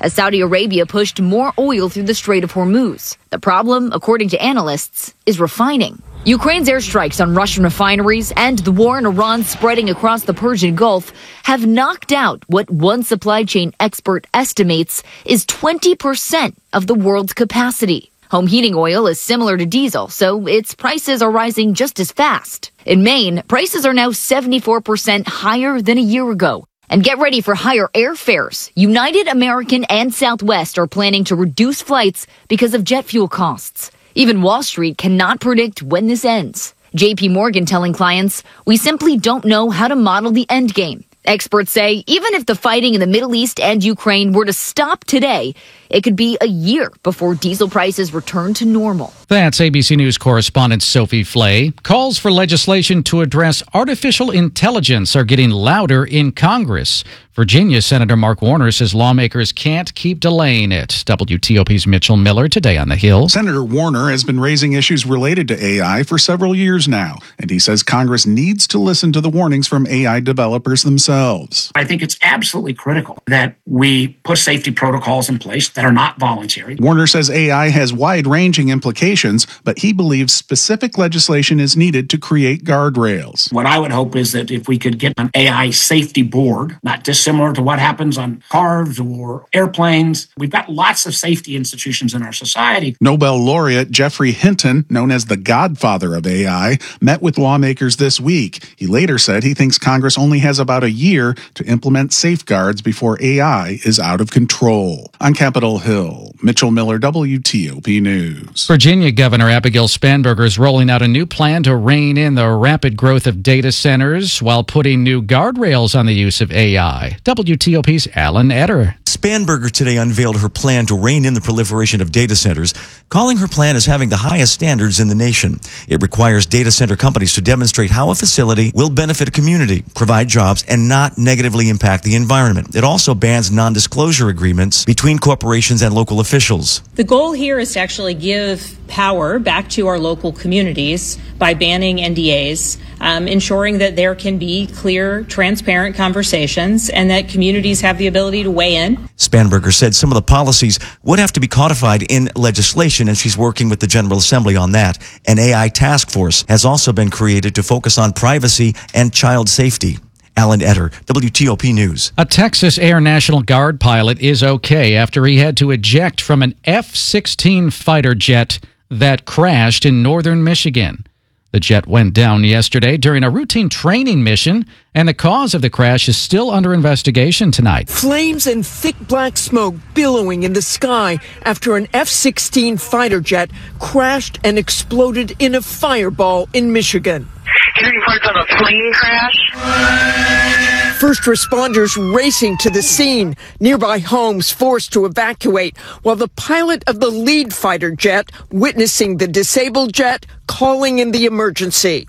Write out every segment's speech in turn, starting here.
as Saudi Arabia pushed more oil through the Strait of Hormuz. The problem, according to analysts, is refining. Ukraine's airstrikes on Russian refineries and the war in Iran spreading across the Persian Gulf have knocked out what one supply chain expert estimates is 20% of the world's capacity. Home heating oil is similar to diesel, so its prices are rising just as fast. In Maine, prices are now 74% higher than a year ago. And get ready for higher airfares. United, American, and Southwest are planning to reduce flights because of jet fuel costs. Even Wall Street cannot predict when this ends. JP Morgan telling clients, we simply don't know how to model the end game. Experts say even if the fighting in the Middle East and Ukraine were to stop today, it could be a year before diesel prices return to normal. That's ABC News correspondent Sophie Flay. Calls for legislation to address artificial intelligence are getting louder in Congress. Virginia Senator Mark Warner says lawmakers can't keep delaying it. WTOP's Mitchell Miller today on the Hill. Senator Warner has been raising issues related to AI for several years now, and he says Congress needs to listen to the warnings from AI developers themselves. I think it's absolutely critical that we put safety protocols in place that are not voluntary. Warner says AI has wide-ranging implications, but he believes specific legislation is needed to create guardrails. What I would hope is that if we could get an AI safety board, not dissimilar to what happens on cars or airplanes. We've got lots of safety institutions in our society. Nobel laureate Geoffrey Hinton, known as the godfather of AI, met with lawmakers this week. He later said he thinks Congress only has about a year to implement safeguards before AI is out of control. On Capitol Hill, Mitchell Miller, WTOP News. Virginia Governor Abigail Spanberger is rolling out a new plan to rein in the rapid growth of data centers while putting new guardrails on the use of AI. WTOP's Alan Etter. Spanberger today unveiled her plan to rein in the proliferation of data centers, calling her plan as having the highest standards in the nation. It requires data center companies to demonstrate how a facility will benefit a community, provide jobs, and not negatively impact the environment. It also bans non-disclosure agreements between corporations and local officials. The goal here is to actually give power back to our local communities by banning NDAs, ensuring that there can be clear, transparent conversations and that communities have the ability to weigh in. Spanberger said some of the policies would have to be codified in legislation, and she's working with the General Assembly on that. An AI task force has also been created to focus on privacy and child safety. Alan Etter, WTOP News. A Texas Air National Guard pilot is okay after he had to eject from an F-16 fighter jet that crashed in northern Michigan. The jet went down yesterday during a routine training mission, and the cause of the crash is still under investigation tonight. Flames and thick black smoke billowing in the sky after an F-16 fighter jet crashed and exploded in a fireball in Michigan. Hearing parts of a plane crash. First responders racing to the scene, nearby homes forced to evacuate, while the pilot of the lead fighter jet witnessing the disabled jet calling in the emergency.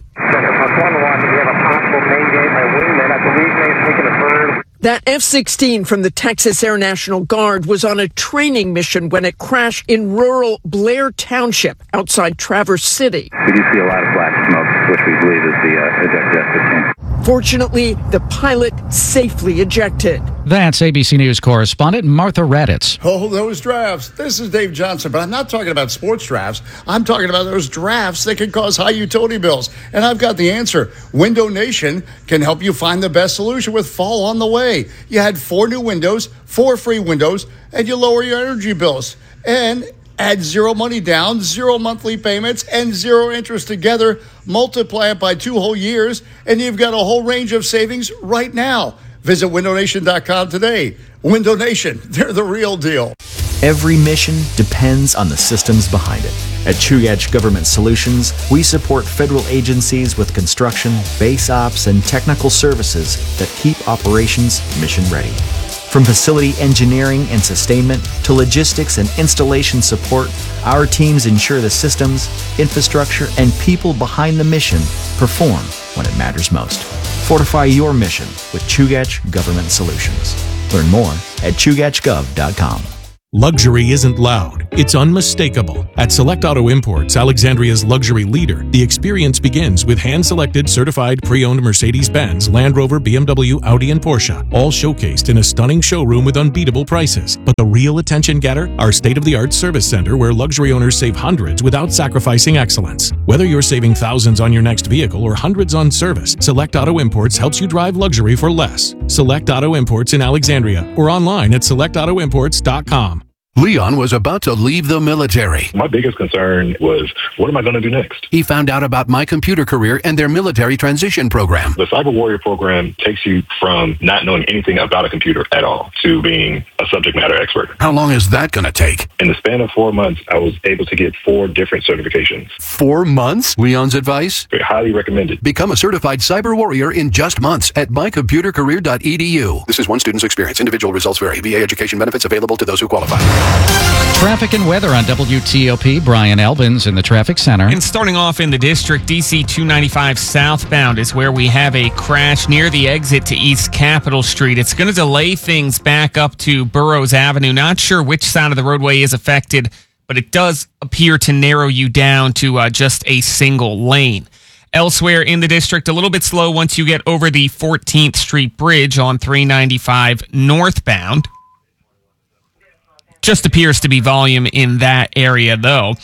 That F-16 from the Texas Air National Guard was on a training mission when it crashed in rural Blair Township outside Traverse City. We do see a lot of black smoke, which we believe is the ejected F-15. Fortunately, the pilot safely ejected. That's ABC News correspondent Martha Raddatz. Oh, those drafts. This is Dave Johnson, but I'm not talking about sports drafts. I'm talking about those drafts that can cause high utility bills. And I've got the answer. Window Nation can help you find the best solution with fall on the way. You had 4 new windows, 4 free windows, and you lower your energy bills. And add 0 money down, 0 monthly payments, and 0 interest together. Multiply it by 2 whole years, and you've got a whole range of savings right now. Visit windownation.com today. Window Nation, they're the real deal. Every mission depends on the systems behind it. At Chugach Government Solutions, we support federal agencies with construction, base ops, and technical services that keep operations mission ready. From facility engineering and sustainment to logistics and installation support, our teams ensure the systems, infrastructure, and people behind the mission perform when it matters most. Fortify your mission with Chugach Government Solutions. Learn more at chugachgov.com. Luxury isn't loud. It's unmistakable. At Select Auto Imports, Alexandria's luxury leader, the experience begins with hand-selected, certified, pre-owned Mercedes-Benz, Land Rover, BMW, Audi, and Porsche, all showcased in a stunning showroom with unbeatable prices. But the real attention getter? Our state-of-the-art service center where luxury owners save hundreds without sacrificing excellence. Whether you're saving thousands on your next vehicle or hundreds on service, Select Auto Imports helps you drive luxury for less. Select Auto Imports in Alexandria or online at selectautoimports.com. Leon was about to leave the military. My biggest concern was, what am I going to do next? He found out about My Computer Career and their military transition program. The Cyber Warrior program takes you from not knowing anything about a computer at all to being a subject matter expert. How long is that going to take? In the span of 4 months, I was able to get 4 different certifications. 4 months? Leon's advice? Very highly recommended. Become a certified Cyber Warrior in just months at mycomputercareer.edu. This is one student's experience. Individual results vary. VA education benefits available to those who qualify. Traffic and weather on WTOP. Brian Albans in the traffic center. And starting off in the district, DC 295 southbound is where we have a crash near the exit to East Capitol Street. It's going to delay things back up to Burroughs Avenue. Not sure which side of the roadway is affected, but it does appear to narrow you down to just a single lane. Elsewhere in the district, a little bit slow once you get over the 14th Street Bridge on 395 northbound. Just appears to be volume in that area, though.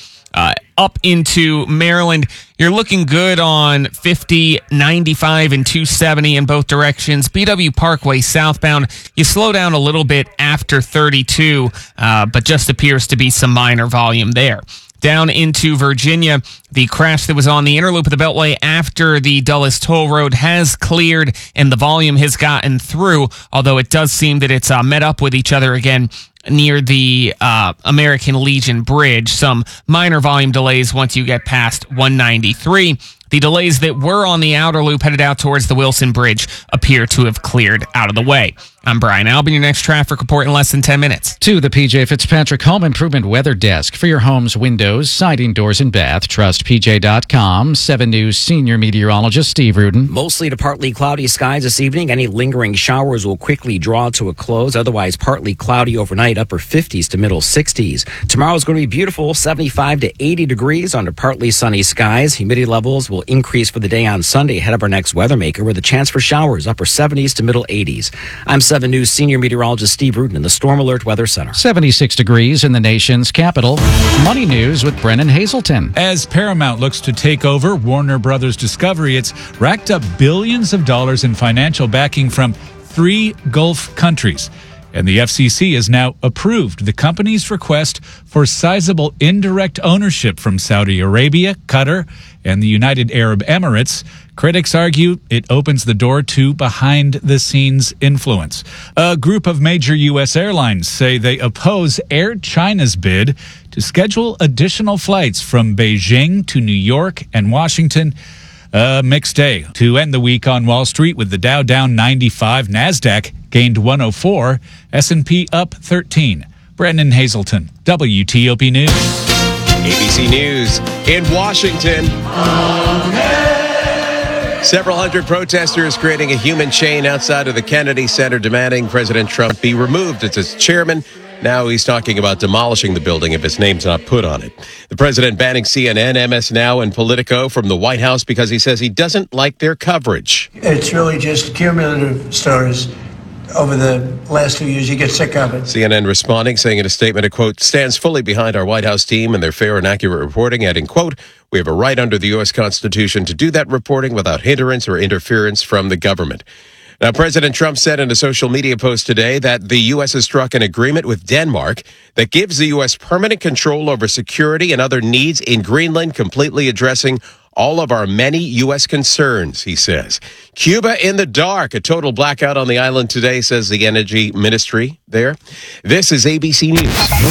Up into Maryland, you're looking good on 50, 95, and 270 in both directions. BW Parkway southbound, you slow down a little bit after 32, but just appears to be some minor volume there. Down into Virginia, the crash that was on the inner loop of the Beltway after the Dulles Toll Road has cleared and the volume has gotten through, although it does seem that it's met up with each other again near the American Legion Bridge. Some minor volume delays once you get past 193. The delays that were on the outer loop headed out towards the Wilson Bridge appear to have cleared out of the way. I'm Brian Albin, your next traffic report in less than 10 minutes. To the PJ Fitzpatrick Home Improvement Weather Desk. For your home's windows, siding, doors, and bath, trust PJ.com. 7 News senior meteorologist Steve Rudin. Mostly to partly cloudy skies this evening. Any lingering showers will quickly draw to a close. Otherwise, partly cloudy overnight, upper 50s to middle 60s. Tomorrow's going to be beautiful, 75 to 80 degrees under partly sunny skies. Humidity levels will increase for the day on Sunday ahead of our next weather maker with a chance for showers, upper 70s to middle 80s. I'm 7 News senior meteorologist Steve Rudin in the Storm Alert Weather Center. 76 degrees in the nation's capital. Money News with Brennan Hazelton. As Paramount looks to take over Warner Brothers Discovery, it's racked up billions of dollars in financial backing from 3 Gulf countries. And the FCC has now approved the company's request for sizable indirect ownership from Saudi Arabia, Qatar, and the United Arab Emirates. Critics argue it opens the door to behind-the-scenes influence. A group of major U.S. airlines say they oppose Air China's bid to schedule additional flights from Beijing to New York and Washington. A mixed day to end the week on Wall Street with the Dow down 95, NASDAQ gained 104, S&P up 13. Brendan Hazelton, WTOP News. ABC News in Washington. Several hundred protesters creating a human chain outside of the Kennedy Center demanding President Trump be removed as its chairman. Now he's talking about demolishing the building if his name's not put on it. The president banning CNN, MS Now, and Politico from the White House because he says he doesn't like their coverage. It's really just cumulative stories. Over the last 2 years, you get sick of it. CNN responding, saying in a statement, it, quote, stands fully behind our White House team and their fair and accurate reporting, adding, quote, we have a right under the U.S. Constitution to do that reporting without hindrance or interference from the government. Now, President Trump said in a social media post today that the U.S. has struck an agreement with Denmark that gives the U.S. permanent control over security and other needs in Greenland, completely addressing all of our many U.S. concerns, he says. Cuba in the dark. A total blackout on the island today, says the Energy Ministry there. This is ABC News.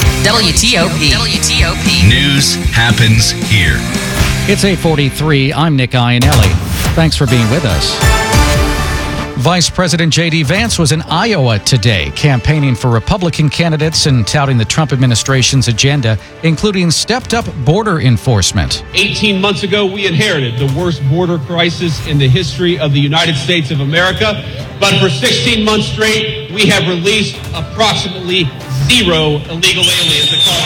WTOP. News happens here. It's 8:43. I'm Nick Iannelli. Thanks for being with us. Vice President J.D. Vance was in Iowa today, campaigning for Republican candidates and touting the Trump administration's agenda, including stepped-up border enforcement. 18 months ago, we inherited the worst border crisis in the history of the United States of America. But for 16 months straight, we have released approximately 0 illegal aliens across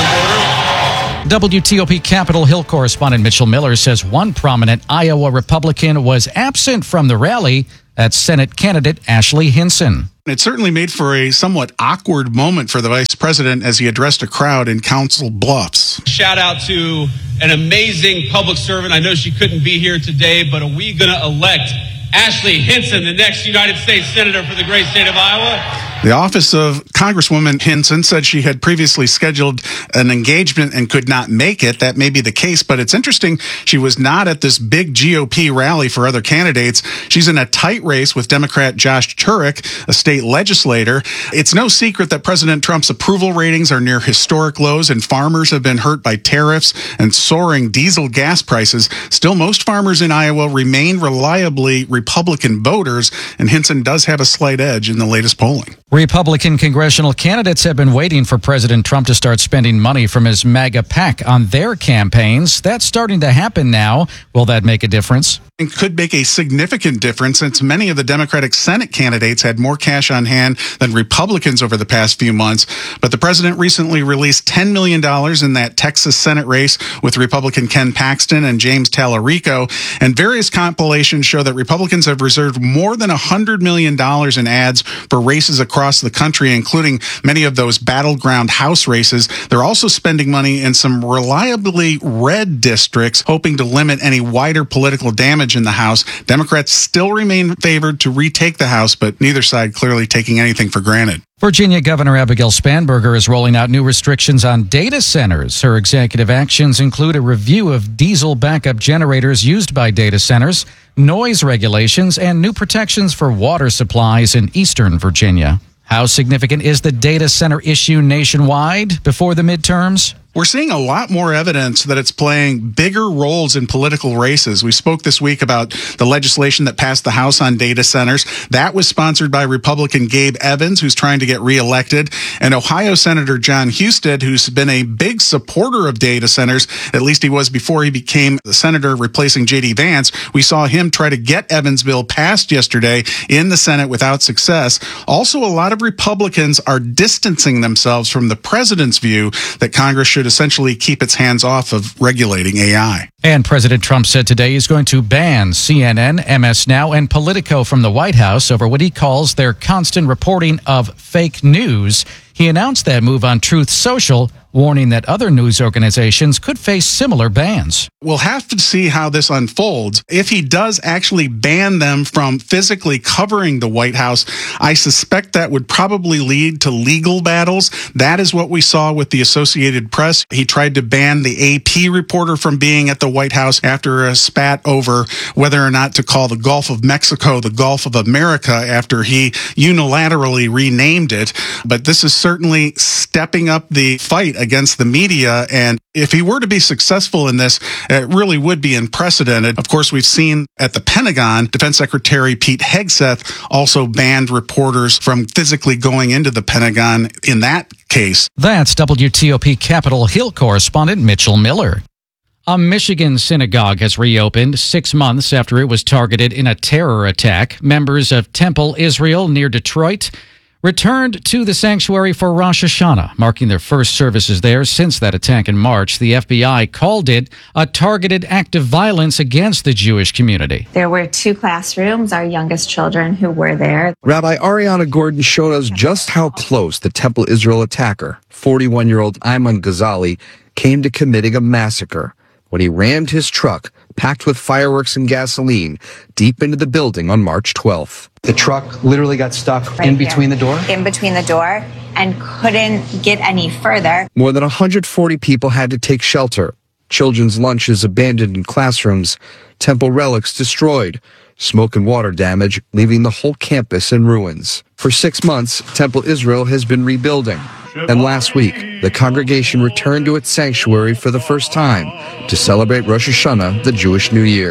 that southern border. WTOP Capitol Hill correspondent Mitchell Miller says one prominent Iowa Republican was absent from the rally. That's Senate candidate Ashley Hinson. It certainly made for a somewhat awkward moment for the vice president as he addressed a crowd in Council Bluffs. Shout out to an amazing public servant. I know she couldn't be here today, but are we going to elect Ashley Hinson, the next United States Senator for the great state of Iowa? The office of Congresswoman Hinson said she had previously scheduled an engagement and could not make it. That may be the case, but it's interesting. She was not at this big GOP rally for other candidates. She's in a tight race with Democrat Josh Turek, a state legislator. It's no secret that President Trump's approval ratings are near historic lows, and farmers have been hurt by tariffs and soaring diesel gas prices. Still, most farmers in Iowa remain reliably Republican voters, and Hinson does have a slight edge in the latest polling. Republican congressional candidates have been waiting for President Trump to start spending money from his MAGA PAC on their campaigns. That's starting to happen now. Will that make a difference? It could make a significant difference since many of the Democratic Senate candidates had more cash on hand than Republicans over the past few months. But the president recently released $10 million in that Texas Senate race with Republican Ken Paxton and James Tallarico. And various compilations show that Republicans have reserved more than $100 million in ads for races across the country, including many of those battleground House races. They're also spending money in some reliably red districts, hoping to limit any wider political damage in the House. Democrats still remain favored to retake the House, but neither side clearly taking anything for granted. Virginia Governor Abigail Spanberger is rolling out new restrictions on data centers. Her executive actions include a review of diesel backup generators used by data centers, noise regulations, and new protections for water supplies in eastern Virginia. How significant is the data center issue nationwide before the midterms? We're seeing a lot more evidence that it's playing bigger roles in political races. We spoke this week about the legislation that passed the House on data centers. That was sponsored by Republican Gabe Evans, who's trying to get reelected, and Ohio Senator John Husted, who's been a big supporter of data centers. At least he was before he became the senator replacing J.D. Vance. We saw him try to get Evans' bill passed yesterday in the Senate without success. Also, a lot of Republicans are distancing themselves from the president's view that Congress should essentially keep its hands off of regulating AI. And President Trump said today he's going to ban CNN, MS Now, and Politico from the White House over what he calls their constant reporting of fake news. He announced that move on Truth Social, warning that other news organizations could face similar bans. We'll have to see how this unfolds. If he does actually ban them from physically covering the White House, I suspect that would probably lead to legal battles. That is what we saw with the Associated Press. He tried to ban the AP reporter from being at the White House after a spat over whether or not to call the Gulf of Mexico the Gulf of America after he unilaterally renamed it. But this is certainly stepping up the fight against the media, and if he were to be successful in this, it really would be unprecedented. Of course, we've seen at the Pentagon, Defense Secretary Pete Hegseth also banned reporters from physically going into the Pentagon in that case. That's WTOP Capitol Hill correspondent Mitchell Miller. A Michigan synagogue has reopened 6 months after it was targeted in a terror attack. Members of Temple Israel near Detroit returned to the sanctuary for Rosh Hashanah, marking their first services there since that attack in March. The FBI called it a targeted act of violence against the Jewish community. There were 2 classrooms, our youngest children who were there. Rabbi Ariana Gordon showed us just how close the Temple Israel attacker, 41-year-old Ayman Ghazali, came to committing a massacre when he rammed his truck, packed with fireworks and gasoline, deep into the building on March 12th. The truck literally got stuck in between the door? In between the door, and couldn't get any further. More than 140 people had to take shelter. Children's lunches abandoned in classrooms, temple relics destroyed, smoke and water damage, leaving the whole campus in ruins. For 6 months, Temple Israel has been rebuilding. And last week, the congregation returned to its sanctuary for the first time to celebrate Rosh Hashanah, the Jewish New Year.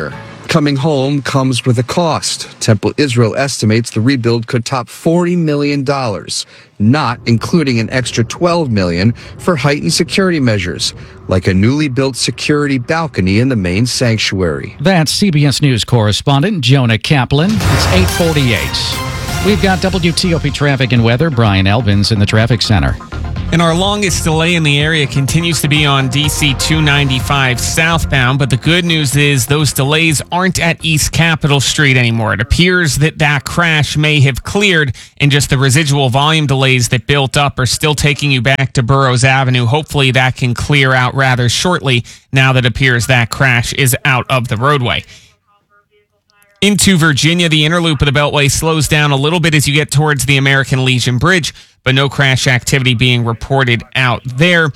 Coming home comes with a cost. Temple Israel estimates the rebuild could top $40 million, not including an extra $12 million for heightened security measures, like a newly built security balcony in the main sanctuary. That's CBS News correspondent Jonah Kaplan. It's 8:48. We've got WTOP traffic and weather. Brian Elvin's in the traffic center. And our longest delay in the area continues to be on DC 295 southbound, but the good news is those delays aren't at East Capitol Street anymore. It appears that that crash may have cleared, and just the residual volume delays that built up are still taking you back to Burroughs Avenue. Hopefully that can clear out rather shortly now that it appears that crash is out of the roadway. Into Virginia, the inner loop of the Beltway slows down a little bit as you get towards the American Legion Bridge, but no crash activity being reported out there.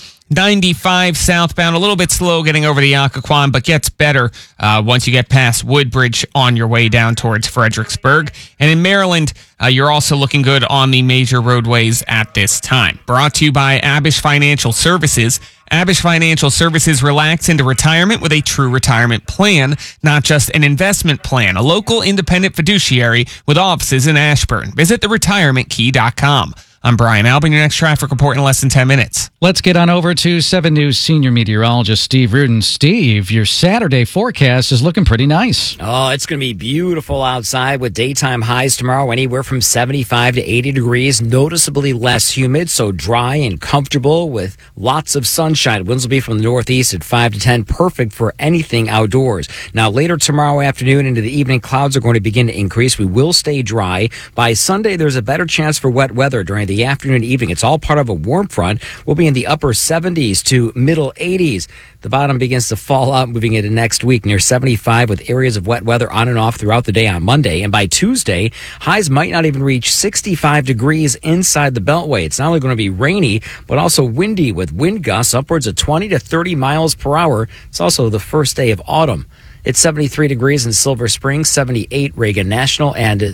95 southbound, a little bit slow getting over the Occoquan, but gets better once you get past Woodbridge on your way down towards Fredericksburg. And in Maryland, you're also looking good on the major roadways at this time. Brought to you by Abish Financial Services. Abish Financial Services, relax into retirement with a true retirement plan, not just an investment plan. A local independent fiduciary with offices in Ashburn. Visit theretirementkey.com. I'm Brian Albin, your next traffic report in less than 10 minutes. Let's get on over to 7 News senior meteorologist Steve Rudin. Steve, your Saturday forecast is looking pretty nice. Oh, it's going to be beautiful outside with daytime highs tomorrow anywhere from 75 to 80 degrees, noticeably less humid, so dry and comfortable with lots of sunshine. Winds will be from the northeast at 5 to 10, perfect for anything outdoors. Now, later tomorrow afternoon into the evening, clouds are going to begin to increase. We will stay dry. By Sunday, there's a better chance for wet weather during the afternoon and evening. It's all part of a warm front. We'll be in the upper 70s to middle 80s. The bottom begins to fall out moving into next week near 75 with areas of wet weather on and off throughout the day on Monday. And by Tuesday, highs might not even reach 65 degrees inside the Beltway. It's not only going to be rainy, but also windy with wind gusts upwards of 20 to 30 miles per hour. It's also the first day of autumn. It's 73 degrees in Silver Spring, 78 Reagan National, and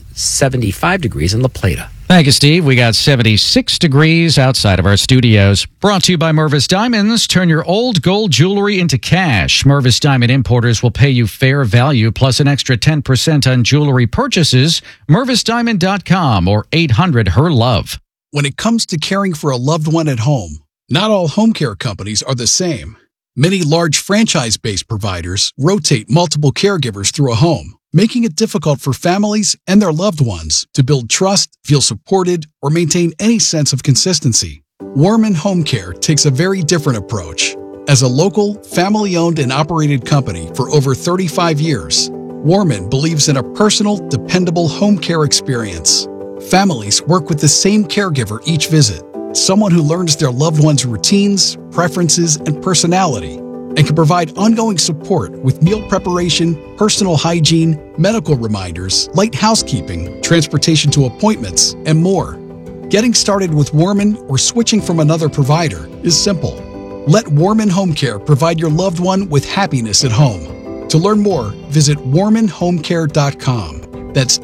75 degrees in La Plata. Thank you, Steve. We got 76 degrees outside of our studios. Brought to you by Mervis Diamonds. Turn your old gold jewelry into cash. Mervis Diamond Importers will pay you fair value plus an extra 10% on jewelry purchases. MervisDiamond.com or 800-HER-LOVE. When it comes to caring for a loved one at home, not all home care companies are the same. Many large franchise-based providers rotate multiple caregivers through a home, making it difficult for families and their loved ones to build trust, feel supported, or maintain any sense of consistency. Warman Home Care takes a very different approach. As a local, family-owned and operated company for over 35 years, Warman believes in a personal, dependable home care experience. Families work with the same caregiver each visit, someone who learns their loved one's routines, preferences, and personality, and can provide ongoing support with meal preparation, personal hygiene, medical reminders, light housekeeping, transportation to appointments, and more. Getting started with Warman or switching from another provider is simple. Let Warman Home Care provide your loved one with happiness at home. To learn more, visit warmanhomecare.com. That's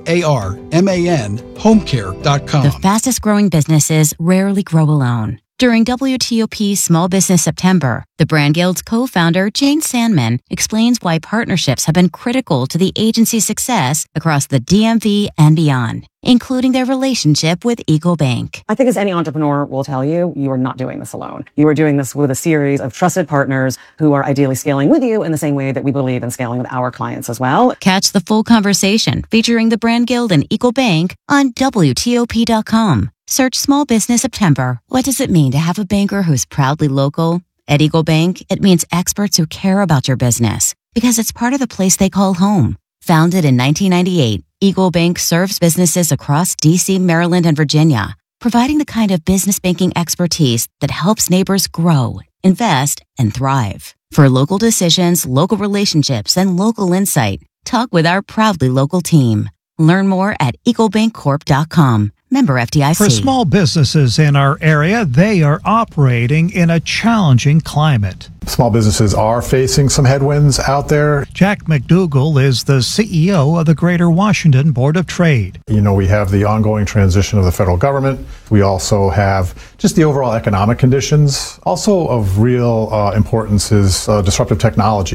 WARMAN homecare.com. The fastest growing businesses rarely grow alone. During WTOP Small Business September, the Brand Guild's co-founder, Jane Sandman, explains why partnerships have been critical to the agency's success across the DMV and beyond, including their relationship with EcoBank. I think as any entrepreneur will tell you, you are not doing this alone. You are doing this with a series of trusted partners who are ideally scaling with you in the same way that we believe in scaling with our clients as well. Catch the full conversation featuring the Brand Guild and EcoBank on WTOP.com. Search Small Business September. What does it mean to have a banker who's proudly local? At EcoBank, it means experts who care about your business because it's part of the place they call home. Founded in 1998, EcoBank serves businesses across D.C., Maryland, and Virginia, providing the kind of business banking expertise that helps neighbors grow, invest, and thrive. For local decisions, local relationships, and local insight, talk with our proudly local team. Learn more at ecobankcorp.com. Member FDIC. For small businesses in our area, they are operating in a challenging climate. Small businesses are facing some headwinds out there. Jack McDougall is the CEO of the Greater Washington Board of Trade. You know, we have the ongoing transition of the federal government. We also have just the overall economic conditions. Also of real importance is disruptive technologies.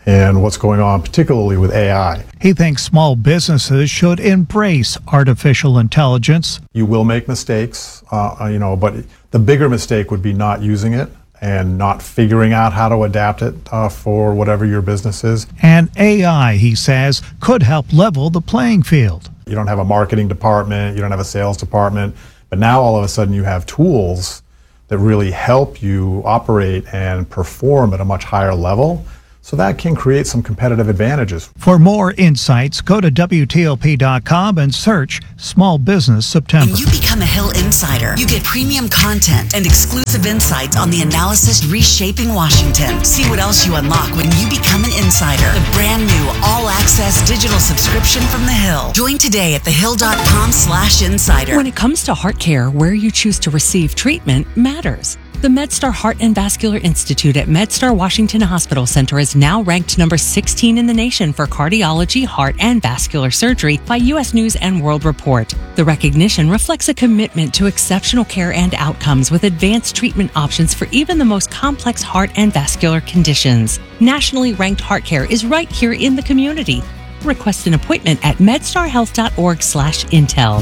and what's going on, particularly with AI. He thinks small businesses should embrace artificial intelligence. You will make mistakes, but the bigger mistake would be not using it and not figuring out how to adapt it for whatever your business is. And AI, he says, could help level the playing field. You don't have a marketing department, you don't have a sales department, but now all of a sudden you have tools that really help you operate and perform at a much higher level. So that can create some competitive advantages. For more insights, go to WTOP.com and search Small Business September. When you become a Hill Insider, you get premium content and exclusive insights on the analysis reshaping Washington. See what else you unlock when you become an insider. The brand new all-access digital subscription from The Hill. Join today at thehill.com/insider. When it comes to heart care, where you choose to receive treatment matters. The MedStar Heart and Vascular Institute at MedStar Washington Hospital Center is now ranked number 16 in the nation for cardiology, heart, and vascular surgery by U.S. News and World Report. The recognition reflects a commitment to exceptional care and outcomes with advanced treatment options for even the most complex heart and vascular conditions. Nationally ranked heart care is right here in the community. Request an appointment at medstarhealth.org/intel.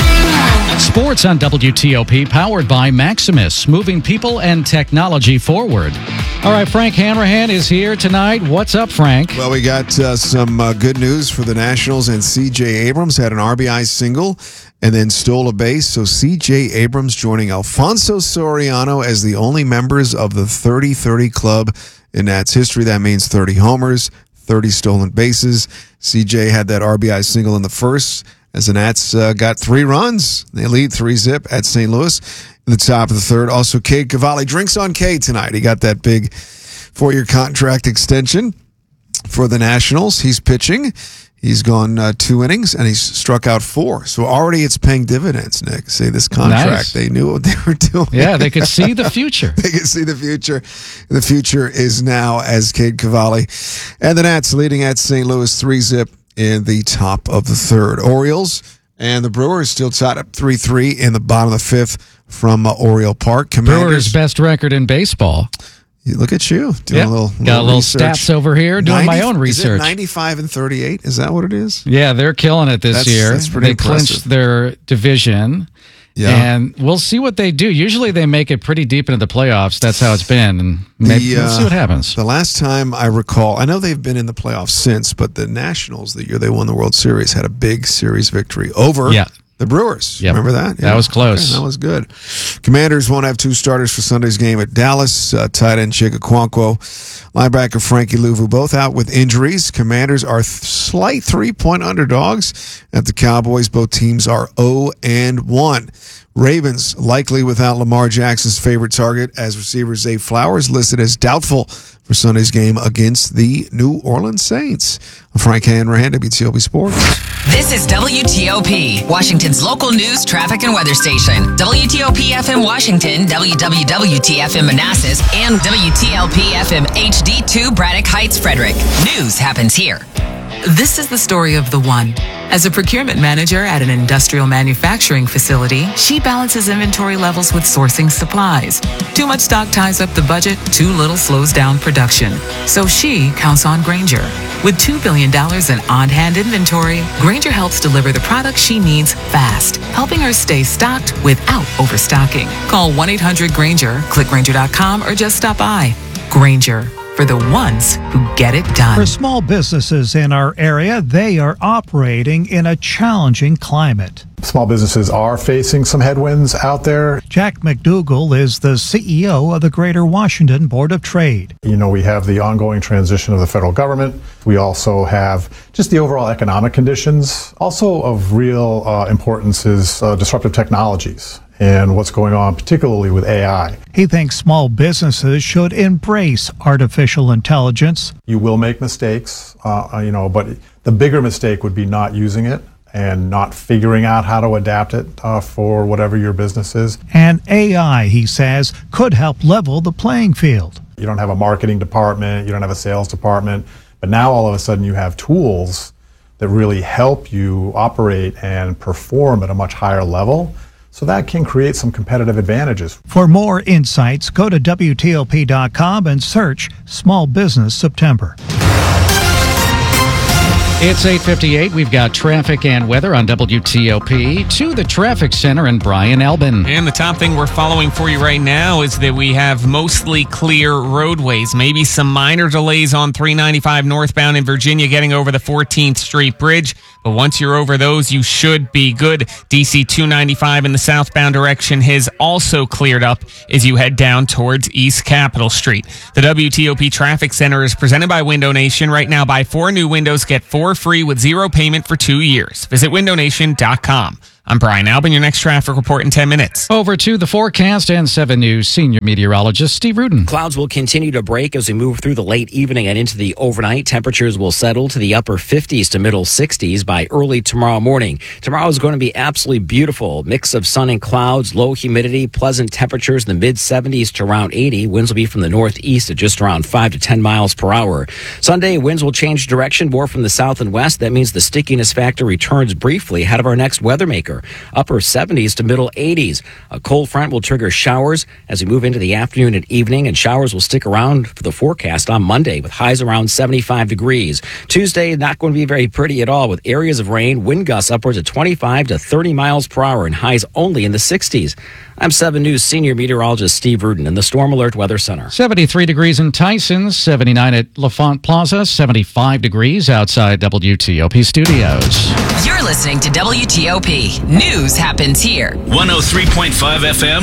Sports on WTOP, powered by Maximus, moving people and technology forward. All right, Frank Hanrahan is here tonight. What's up, Frank? Well, we got some good news for the Nationals, and C.J. Abrams had an RBI single and then stole a base. So C.J. Abrams joining Alfonso Soriano as the only members of the 30-30 club in Nats history. That means 30 homers, 30 stolen bases. C.J. had that RBI single in the first as the Nats got 3 runs. They lead 3-zip at St. Louis in the top of the third. Also, Cade Cavalli drinks on K tonight. He got that big 4-year contract extension for the Nationals. He's pitching. He's gone 2 innings, and he's struck out 4. So already it's paying dividends, Nick. See, this contract, nice. They knew what they were doing. Yeah, they could see the future. They could see the future. The future is now as Cade Cavalli. And the Nats leading at St. Louis 3-zip in the top of the third. Orioles and the Brewers still tied up 3-3 in the bottom of the 5th from Oriole Park. Brewers' best record in baseball. Look at you doing a little stats over here, doing my own research. Is it 95-38? Is that what it is? Yeah, they're killing it this year. That's pretty impressive. They clinched their division. Yeah. And we'll see what they do. Usually they make it pretty deep into the playoffs. That's how it's been. And maybe we'll see what happens. The last time I recall, I know they've been in the playoffs since, but the Nationals, the year they won the World Series, had a big series victory over the Brewers. Yep. Remember that? That was close. Okay, that was good. Commanders won't have 2 starters for Sunday's game at Dallas. Tight end Chig Okonkwo, linebacker Frankie Louvu, both out with injuries. Commanders are slight 3-point underdogs at the Cowboys. Both teams are 0-1. Ravens likely without Lamar Jackson's favorite target as receiver Zay Flowers listed as doubtful for Sunday's game against the New Orleans Saints. I'm Frank Hanrahan, WTOP Sports. This is WTOP, Washington's local news, traffic, and weather station. WTOP FM Washington, WWWT-FM Manassas, and WTLP FM HD2 Braddock Heights, Frederick. News happens here. This is the story of the one. As a procurement manager at an industrial manufacturing facility, she balances inventory levels with sourcing supplies. Too much stock ties up the budget, too little slows down production. So she counts on Grainger. With $2 billion in on-hand inventory, Grainger helps deliver the products she needs fast, helping her stay stocked without overstocking. Call 1-800-GRAINGER, click Grainger.com, or just stop by. Grainger, for the ones who get it done. For small businesses in our area, they are operating in a challenging climate. Small businesses are facing some headwinds out there. Jack McDougall is the CEO of the Greater Washington Board of Trade. You know, we have the ongoing transition of the federal government. We also have just the overall economic conditions. Also of real importance is disruptive technologies and what's going on, particularly with AI. He thinks small businesses should embrace artificial intelligence. You will make mistakes, but the bigger mistake would be not using it and not figuring out how to adapt it for whatever your business is. And AI, he says, could help level the playing field. You don't have a marketing department, you don't have a sales department, but now all of a sudden you have tools that really help you operate and perform at a much higher level. So that can create some competitive advantages. For more insights, go to WTOP.com and search Small Business September. It's 8:58. We've got traffic and weather on WTOP. To the traffic center in Brian Elbin. And the top thing we're following for you right now is that we have mostly clear roadways. Maybe some minor delays on 395 northbound in Virginia getting over the 14th Street Bridge. But once you're over those, you should be good. DC 295 in the southbound direction has also cleared up as you head down towards East Capitol Street. The WTOP Traffic Center is presented by Window Nation. Right now, buy 4 new windows, get 4 free with 0 payment for 2 years. Visit windownation.com. I'm Brian Albin, your next traffic report in 10 minutes. Over to the forecast and 7 News senior meteorologist Steve Rudin. Clouds will continue to break as we move through the late evening and into the overnight. Temperatures will settle to the upper 50s to middle 60s by early tomorrow morning. Tomorrow is going to be absolutely beautiful. Mix of sun and clouds, low humidity, pleasant temperatures in the mid 70s to around 80. Winds will be from the northeast at just around 5 to 10 miles per hour. Sunday, winds will change direction more from the south and west. That means the stickiness factor returns briefly ahead of our next weather maker. Upper 70s to middle 80s. A cold front will trigger showers as we move into the afternoon and evening, and showers will stick around for the forecast on Monday with highs around 75 degrees. Tuesday, not going to be very pretty at all with areas of rain, wind gusts upwards of 25 to 30 miles per hour, and highs only in the 60s. I'm 7 News senior meteorologist Steve Rudin in the Storm Alert Weather Center. 73 degrees in Tyson, 79 at LaFont Plaza, 75 degrees outside WTOP studios. You're listening to WTOP. News happens here. 103.5 FM,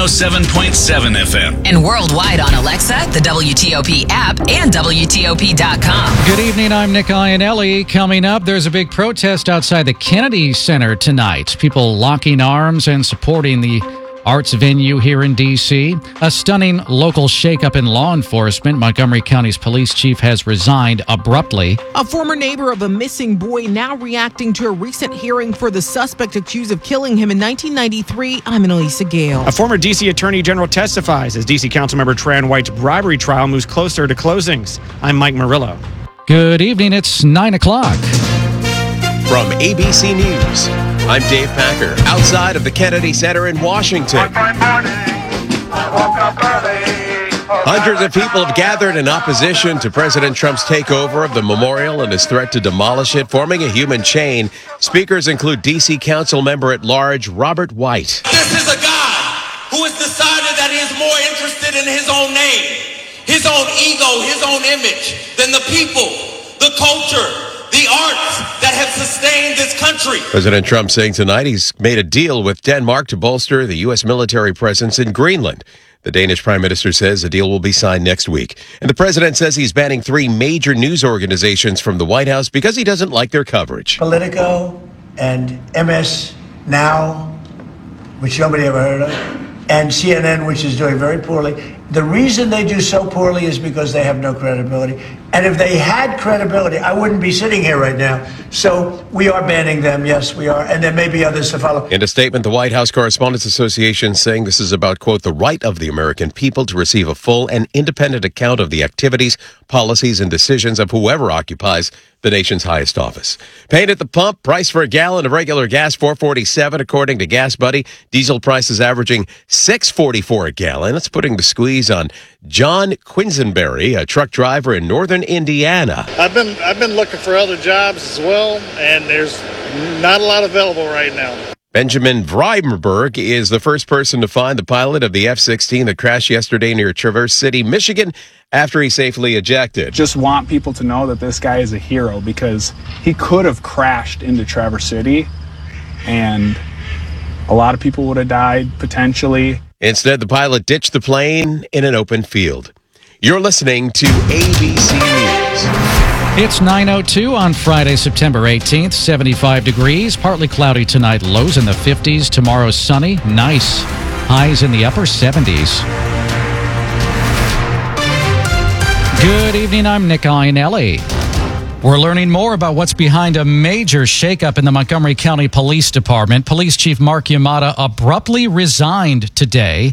107.7 FM. And worldwide on Alexa, the WTOP app, and WTOP.com. Good evening, I'm Nick Iannelli. Coming up, there's a big protest outside the Kennedy Center tonight. People locking arms and supporting the arts venue here in D.C. A stunning local shakeup in law enforcement. Montgomery County's police chief has resigned abruptly. A former neighbor of a missing boy now reacting to a recent hearing for the suspect accused of killing him in 1993. I'm Annalisa Gale. A former D.C. Attorney General testifies as D.C. Councilmember Tran White's bribery trial moves closer to closings. I'm Mike Murillo. Good evening. It's 9 o'clock. From ABC News, I'm Dave Packer, outside of the Kennedy Center in Washington. Hundreds of people have gathered in opposition to President Trump's takeover of the memorial and his threat to demolish it, forming a human chain. Speakers include D.C. Council member at large Robert White. This is a guy who has decided that he is more interested in his own name, his own ego, his own image, than the people, the culture, the arts that have sustained this country. President Trump saying tonight he's made a deal with Denmark to bolster the U.S. military presence in Greenland. The Danish prime minister says the deal will be signed next week. And the president says he's banning 3 major news organizations from the White House because he doesn't like their coverage. Politico and MS Now, which nobody ever heard of, and CNN, which is doing very poorly. The reason they do so poorly is because they have no credibility. And if they had credibility, I wouldn't be sitting here right now. So we are banning them. Yes, we are. And there may be others to follow. In a statement, the White House Correspondents Association saying this is about, quote, the right of the American people to receive a full and independent account of the activities, policies, and decisions of whoever occupies the nation's highest office. Pain at the pump, price for a gallon of regular gas, $4.47 according to Gas Buddy. Diesel prices averaging $6.44 a gallon. That's putting the squeeze on John Quisenberry, a truck driver in northern Indiana. I've been looking for other jobs as well, and there's not a lot available right now. Benjamin Vreiberg is the first person to find the pilot of the F-16 that crashed yesterday near Traverse City, Michigan, after he safely ejected. Just want people to know that this guy is a hero because he could have crashed into Traverse City, and a lot of people would have died, potentially. Instead, the pilot ditched the plane in an open field. You're listening to ABC News. It's 9:02 on Friday, September 18th, 75 degrees, partly cloudy tonight, lows in the 50s. Tomorrow, sunny, nice, highs in the upper 70s. Good evening, I'm Nick Iannelli. We're learning more about what's behind a major shakeup in the Montgomery County Police Department. Police Chief Mark Yamada abruptly resigned today.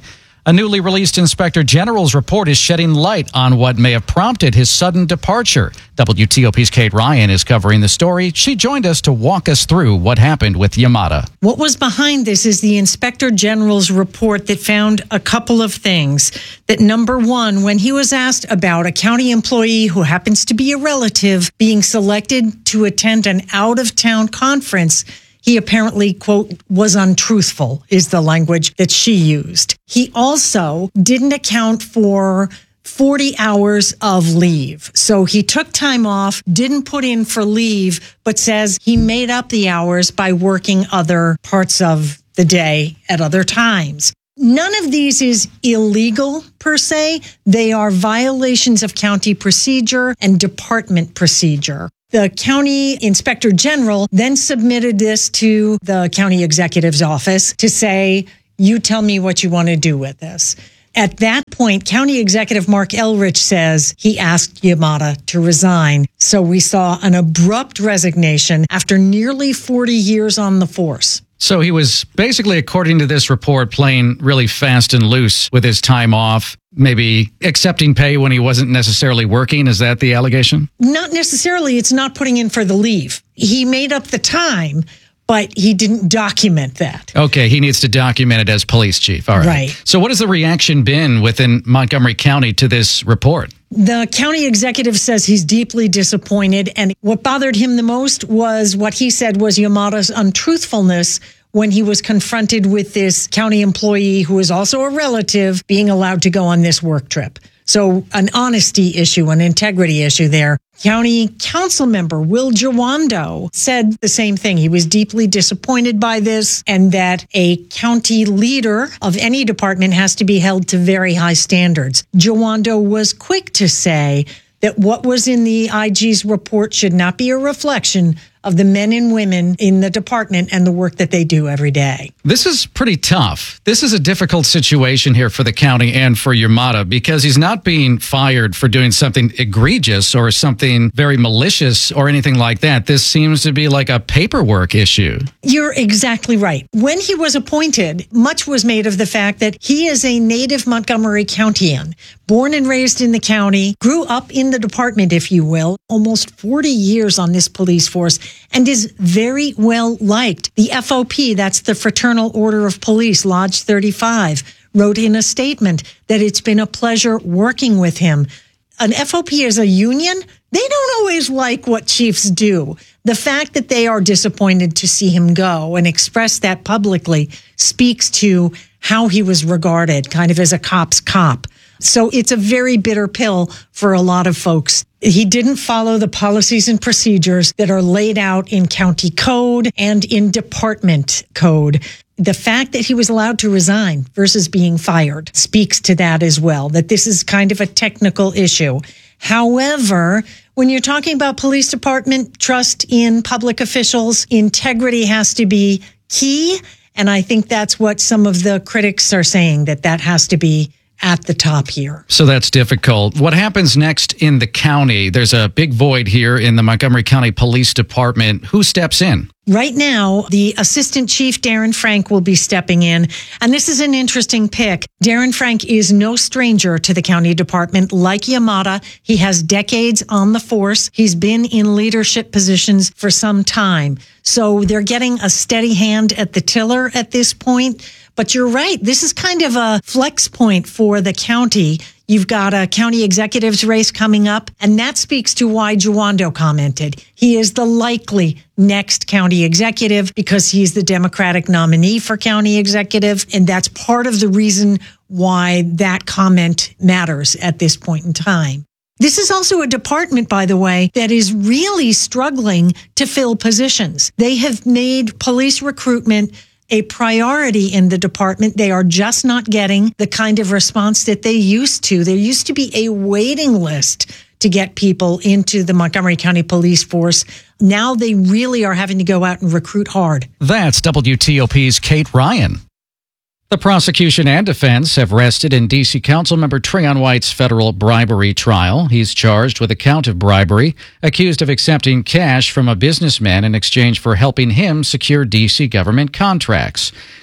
A newly released Inspector General's report is shedding light on what may have prompted his sudden departure. WTOP's Kate Ryan is covering the story. She joined us to walk us through what happened with Yamada. What was behind this is the Inspector General's report that found a couple of things. That number one, when he was asked about a county employee who happens to be a relative being selected to attend an out-of-town conference, he apparently, quote, was untruthful, is the language that she used. He also didn't account for 40 hours of leave. So he took time off, didn't put in for leave, but says he made up the hours by working other parts of the day at other times. None of these is illegal per se. They are violations of county procedure and department procedure. The county inspector general then submitted this to the county executive's office to say, you tell me what you want to do with this. At that point, County Executive Mark Elrich says he asked Yamada to resign. So we saw an abrupt resignation after nearly 40 years on the force. So he was basically, according to this report, playing really fast and loose with his time off, maybe accepting pay when he wasn't necessarily working. Is that the allegation? Not necessarily. It's not putting in for the leave. He made up the time, but he didn't document that. Okay, he needs to document it as police chief. All right. Right. So what has the reaction been within Montgomery County to this report? The county executive says he's deeply disappointed, and what bothered him the most was what he said was Yamada's untruthfulness when he was confronted with this county employee who is also a relative being allowed to go on this work trip. So an honesty issue, an integrity issue there. County council member Will Jawando said the same thing. He was deeply disappointed by this and that a county leader of any department has to be held to very high standards. Jawando was quick to say that what was in the IG's report should not be a reflection of the men and women in the department and the work that they do every day. This is pretty tough. This is a difficult situation here for the county and for Yamada because he's not being fired for doing something egregious or something very malicious or anything like that. This seems to be like a paperwork issue. You're exactly right. When he was appointed, much was made of the fact that he is a native Montgomery Countian, born and raised in the county, grew up in the department, if you will, almost 40 years on this police force, and is very well liked. The FOP, that's the Fraternal Order of Police, Lodge 35, wrote in a statement that it's been a pleasure working with him. An FOP is a union. They don't always like what chiefs do. The fact that they are disappointed to see him go and express that publicly speaks to how he was regarded, kind of as a cop's cop. So it's a very bitter pill for a lot of folks. He didn't follow the policies and procedures that are laid out in county code and in department code. The fact that he was allowed to resign versus being fired speaks to that as well, that this is kind of a technical issue. However, when you're talking about police department, trust in public officials, integrity has to be key. And I think that's what some of the critics are saying, that has to be at the top here. So that's difficult. What happens next in the county? There's a big void here in the Montgomery County Police Department. Who steps in? Right now, the Assistant Chief, Darren Frank, will be stepping in. And this is an interesting pick. Darren Frank is no stranger to the county department. Like Yamada, he has decades on the force. He's been in leadership positions for some time. So they're getting a steady hand at the tiller at this point. But you're right. This is kind of a flex point for the county. You've got a county executives race coming up, and that speaks to why Jawando commented. He is the likely next county executive because he's the Democratic nominee for county executive, and that's part of the reason why that comment matters at this point in time. This is also a department, by the way, that is really struggling to fill positions. They have made police recruitment a priority in the department. They are just not getting the kind of response that they used to. There used to be a waiting list to get people into the Montgomery County Police Force. Now they really are having to go out and recruit hard. That's WTOP's Kate Ryan. The prosecution and defense have rested in D.C. Councilmember Trayon White's federal bribery trial. He's charged with a count of bribery, accused of accepting cash from a businessman in exchange for helping him secure D.C. government contracts.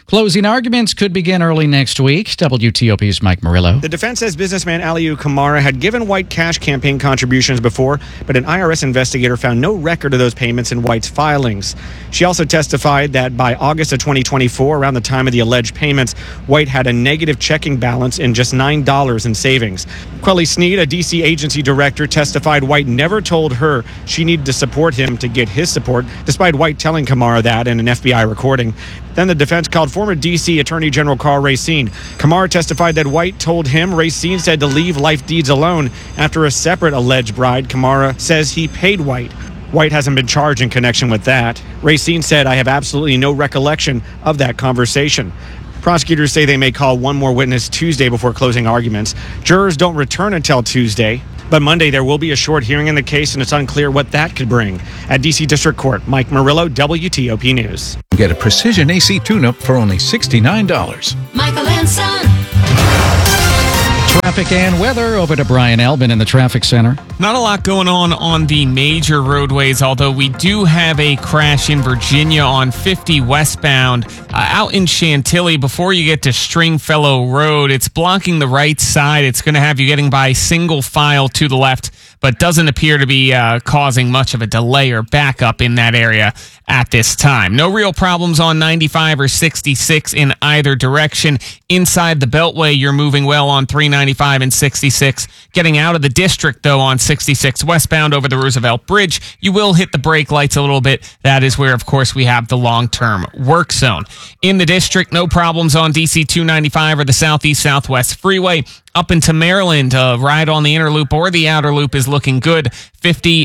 Closing arguments could begin early next week. WTOP's Mike Murillo. The defense says businessman Aliu Kamara had given White cash campaign contributions before, but an IRS investigator found no record of those payments in White's filings. She also testified that by August of 2024, around the time of the alleged payments, White had a negative checking balance in just $9 in savings. Quelly Sneed, a D.C. agency director, testified White never told her she needed to support him to get his support, despite White telling Kamara that in an FBI recording. Then the defense called former D.C. Attorney General Karl Racine. Kamara testified that White told him Racine said to leave life deeds alone. After a separate alleged bride, Kamara says he paid White. White hasn't been charged in connection with that. Racine said, "I have absolutely no recollection of that conversation." Prosecutors say they may call one more witness Tuesday before closing arguments. Jurors don't return until Tuesday. But Monday, there will be a short hearing in the case, and it's unclear what that could bring. At D.C. District Court, Mike Murillo, WTOP News. Get a precision AC tune-up for only $69. Michael and Son. Traffic and weather over to Brian Albin in the traffic center. Not a lot going on the major roadways, although we do have a crash in Virginia on 50 westbound out in Chantilly before you get to Stringfellow Road. It's blocking the right side. It's going to have you getting by single file to the left, but doesn't appear to be causing much of a delay or backup in that area at this time. No real problems on 95 or 66 in either direction. Inside the Beltway, you're moving well on 395 and 66. Getting out of the district, though, on 66 westbound over the Roosevelt Bridge, you will hit the brake lights a little bit. That is where, of course, we have the long-term work zone. In the district, no problems on DC 295 or the Southeast-Southwest Freeway. Up into Maryland, ride on the inner loop or the outer loop is looking good. 50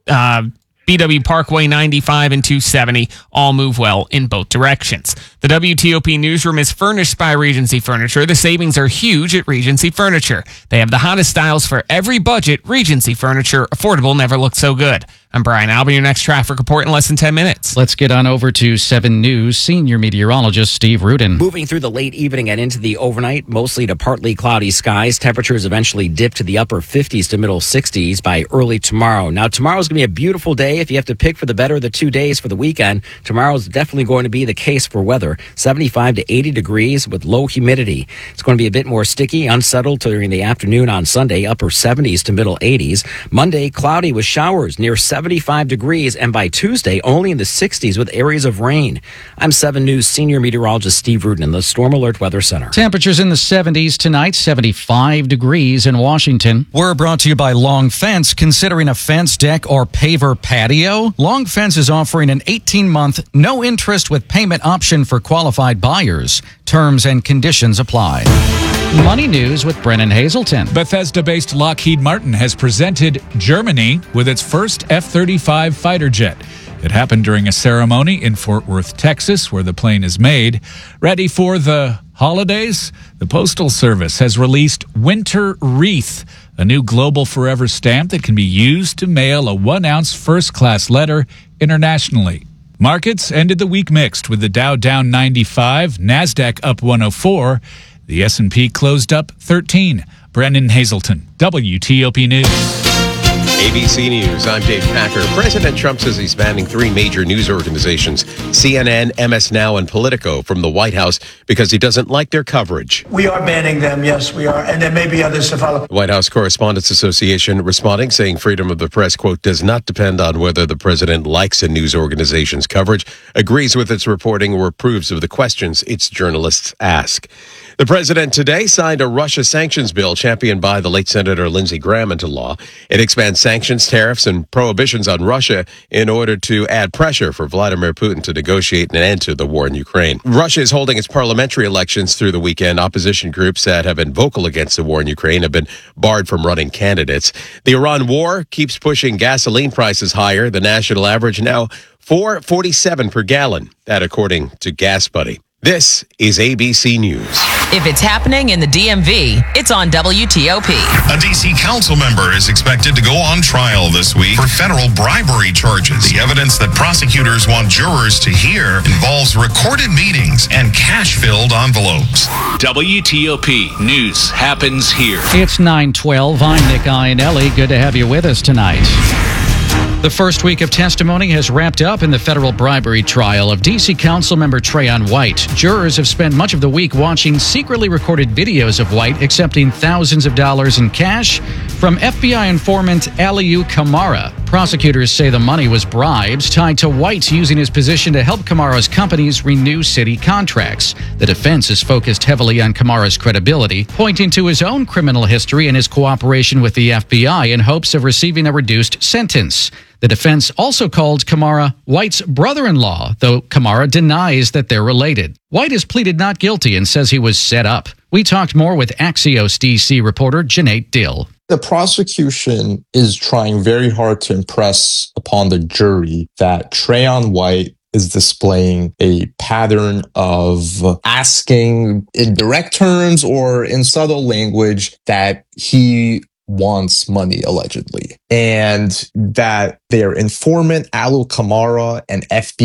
BW Parkway, 95 and 270 all move well in both directions. The WTOP newsroom is furnished by Regency Furniture. The savings are huge at Regency Furniture. They have the hottest styles for every budget. Regency Furniture, affordable, never looked so good. I'm Brian Albin, your next traffic report in less than 10 minutes. Let's get on over to 7 News senior meteorologist Steve Rudin. Moving through the late evening and into the overnight, mostly to partly cloudy skies. Temperatures eventually dip to the upper 50s to middle 60s by early tomorrow. Now, tomorrow's going to be a beautiful day. If you have to pick for the better of the 2 days for the weekend, tomorrow's definitely going to be the case for weather. 75 to 80 degrees with low humidity. It's going to be a bit more sticky, unsettled during the afternoon on Sunday, upper 70s to middle 80s. Monday, cloudy with showers near 75 degrees, and by Tuesday, only in the 60s with areas of rain. I'm 7 News senior meteorologist Steve Rudin in the Storm Alert Weather Center. Temperatures in the 70s tonight, 75 degrees in Washington. We're brought to you by Long Fence. Considering a fence, deck, or paver patio? Long Fence is offering an 18-month, no-interest with payment option for qualified buyers. Terms and conditions apply. Money news with Brennan Hazelton. Bethesda-based Lockheed Martin has presented Germany with its first F-35 fighter jet. It happened during a ceremony in Fort Worth, Texas, where the plane is made. Ready for the holidays? The Postal Service has released Winter Wreath, a new global forever stamp that can be used to mail a 1-ounce first-class letter internationally. Markets ended the week mixed, with the Dow down 95, NASDAQ up 104. The S&P closed up 13. Brennan Hazelton, WTOP News. ABC News, I'm Dave Packer. President Trump says he's banning 3 major news organizations, CNN, MS Now, and Politico, from the White House because he doesn't like their coverage. We are banning them, yes, we are, and there may be others to follow. The White House Correspondents Association responding, saying freedom of the press, quote, does not depend on whether the president likes a news organization's coverage, agrees with its reporting, or approves of the questions its journalists ask. The president today signed a Russia sanctions bill championed by the late Senator Lindsey Graham into law. It expands sanctions, tariffs, and prohibitions on Russia in order to add pressure for Vladimir Putin to negotiate an end to the war in Ukraine. Russia is holding its parliamentary elections through the weekend. Opposition groups that have been vocal against the war in Ukraine have been barred from running candidates. The Iran war keeps pushing gasoline prices higher. The national average now $4.47 per gallon. That according to Gas Buddy. This is ABC News. If it's happening in the DMV, it's on WTOP. A D.C. council member is expected to go on trial this week for federal bribery charges. The evidence that prosecutors want jurors to hear involves recorded meetings and cash-filled envelopes. WTOP News happens here. It's 9:12. I'm Nick Iannelli. Good to have you with us tonight. The first week of testimony has wrapped up in the federal bribery trial of D.C. Councilmember Trayon White. Jurors have spent much of the week watching secretly recorded videos of White accepting thousands of dollars in cash from FBI informant Aliu Kamara. Prosecutors say the money was bribes tied to White using his position to help Kamara's companies renew city contracts. The defense is focused heavily on Kamara's credibility, pointing to his own criminal history and his cooperation with the FBI in hopes of receiving a reduced sentence. The defense also called Kamara White's brother-in-law, though Kamara denies that they're related. White has pleaded not guilty and says he was set up. We talked more with Axios DC reporter Janae Dill. The prosecution is trying very hard to impress upon the jury that Trayon White is displaying a pattern of asking in direct terms or in subtle language that he wants money, allegedly, and that their informant, Aliu Kamara, an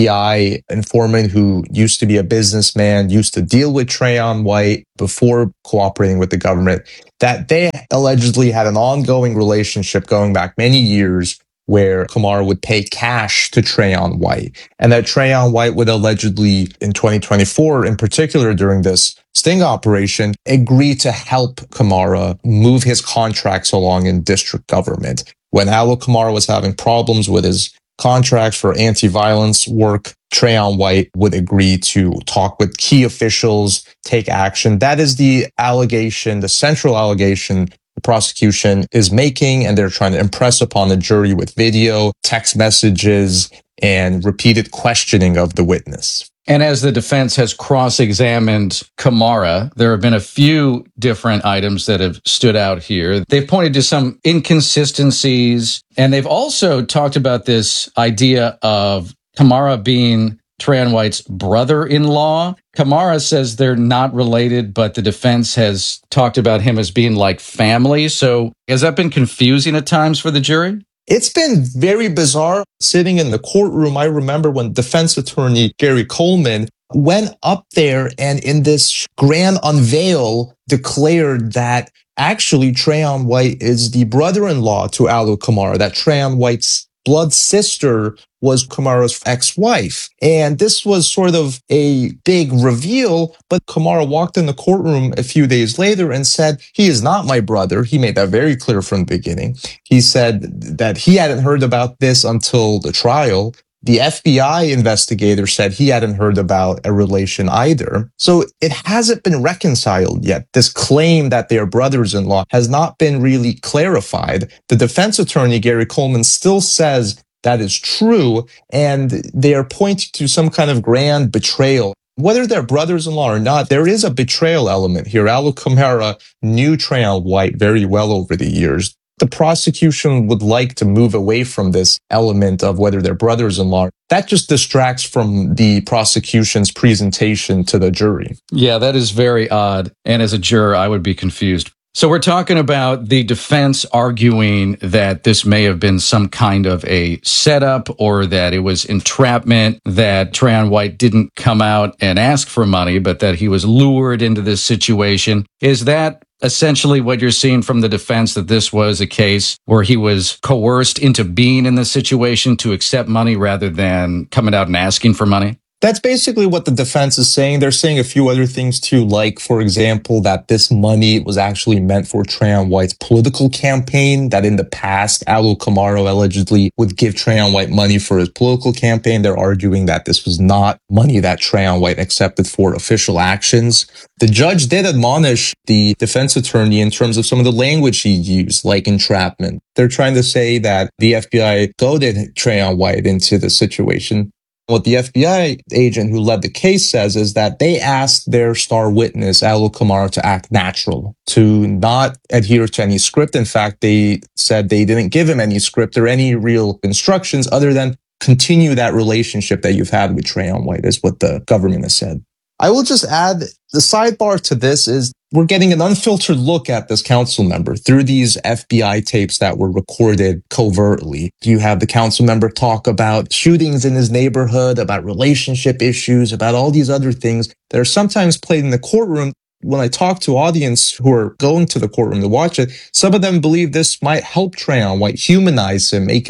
FBI informant who used to be a businessman, used to deal with Trayon White before cooperating with the government, that they allegedly had an ongoing relationship going back many years where Kamara would pay cash to Trayon White, and that Trayon White would allegedly, in 2024, in particular during this sting operation, agree to help Kamara move his contracts along in district government. When Aliu Kamara was having problems with his contracts for anti-violence work, Trayon White would agree to talk with key officials, take action. That is the allegation, the central allegation the prosecution is making, and they're trying to impress upon the jury with video, text messages, and repeated questioning of the witness. And as the defense has cross-examined Kamara, there have been a few different items that have stood out here. They've pointed to some inconsistencies, and they've also talked about this idea of Kamara being Trayon White's brother-in-law. Kamara says they're not related, but the defense has talked about him as being like family. So has that been confusing at times for the jury? It's been very bizarre. Sitting in the courtroom, I remember when defense attorney Gary Coleman went up there and in this grand unveil declared that actually Trayon White is the brother-in-law to Aliu Kamara, that Trayon White's blood sister was Kamara's ex-wife. And this was sort of a big reveal, but Kamara walked in the courtroom a few days later and said, he is not my brother. He made that very clear from the beginning. He said that he hadn't heard about this until the trial. The FBI investigator said he hadn't heard about a relation either. So it hasn't been reconciled yet. This claim that they're brothers-in-law has not been really clarified. The defense attorney, Gary Coleman, still says that is true, and they are pointing to some kind of grand betrayal. Whether they're brothers-in-law or not, there is a betrayal element here. Aliu Kamara knew Trayon White very well over the years. The prosecution would like to move away from this element of whether they're brothers-in-law. That just distracts from the prosecution's presentation to the jury. Yeah, that is very odd. And as a juror, I would be confused. So we're talking about the defense arguing that this may have been some kind of a setup or that it was entrapment, that Trayon White didn't come out and ask for money, but that he was lured into this situation. Is that essentially what you're seeing from the defense, that this was a case where he was coerced into being in this situation to accept money rather than coming out and asking for money? That's basically what the defense is saying. They're saying a few other things too, like, for example, that this money was actually meant for Trayon White's political campaign, that in the past, Aliu Kamara allegedly would give Trayon White money for his political campaign. They're arguing that this was not money that Trayon White accepted for official actions. The judge did admonish the defense attorney in terms of some of the language he used, like entrapment. They're trying to say that the FBI goaded Trayon White into the situation. What the FBI agent who led the case says is that they asked their star witness, Aliu Kamara, to act natural, to not adhere to any script. In fact, they said they didn't give him any script or any real instructions other than continue that relationship that you've had with Trayon White, is what the government has said. I will just add, the sidebar to this is we're getting an unfiltered look at this council member through these FBI tapes that were recorded covertly. You have the council member talk about shootings in his neighborhood, about relationship issues, about all these other things that are sometimes played in the courtroom. When I talk to audience who are going to the courtroom to watch it, some of them believe this might help Trayon White, humanize him, make him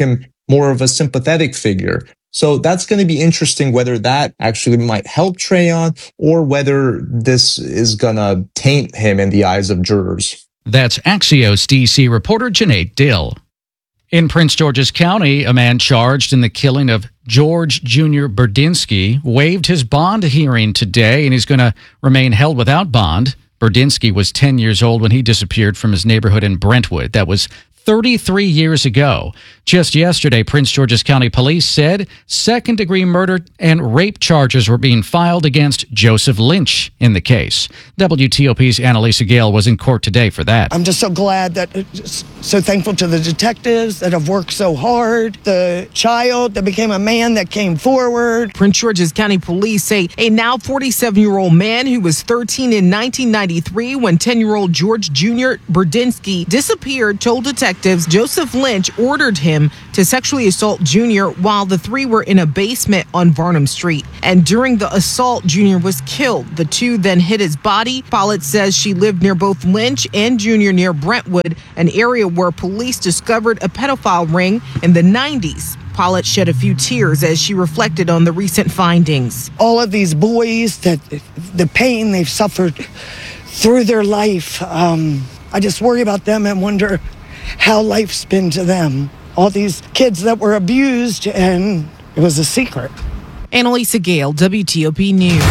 more of a sympathetic figure. So that's going to be interesting whether that actually might help Trayon or whether this is going to taint him in the eyes of jurors. That's Axios DC reporter Janae Dill. In Prince George's County, a man charged in the killing of George Jr. Burdinsky waived his bond hearing today, and he's going to remain held without bond. Burdinsky was 10 years old when he disappeared from his neighborhood in Brentwood. That was 33 years ago. Just yesterday, Prince George's County Police said second-degree murder and rape charges were being filed against Joseph Lynch in the case. WTOP's Annalisa Gale was in court today for that. I'm just so glad so thankful to the detectives that have worked so hard, the child that became a man that came forward. Prince George's County Police say a now 47-year-old man who was 13 in 1993 when 10-year-old George Jr. Burdinsky disappeared told detectives Joseph Lynch ordered him to sexually assault Jr. while the three were in a basement on Varnum Street. And during the assault, Jr. was killed. The two then hid his body. Follett says she lived near both Lynch and Jr. near Brentwood, an area where police discovered a pedophile ring in the 90s. Follett shed a few tears as she reflected on the recent findings. All of these boys, the pain they've suffered through their life, I just worry about them and wonder how life's been to them. All these kids that were abused, and it was a secret. Annalisa Gale, WTOP News.